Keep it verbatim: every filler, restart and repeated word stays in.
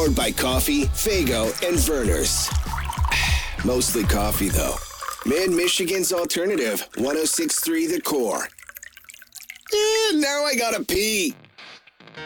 Powered by coffee, Fago, and Vernors. Mostly coffee, though. Mid Michigan's alternative, one oh six point three The Core. Eh, now I gotta pee.